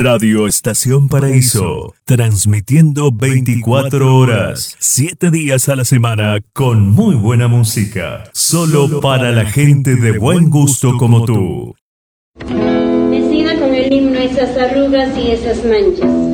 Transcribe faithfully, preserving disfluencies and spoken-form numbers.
Radio Estación Paraíso, transmitiendo veinticuatro horas, siete días a la semana, con muy buena música, solo para la gente de buen gusto como tú. Decida con el himno esas arrugas y esas manchas.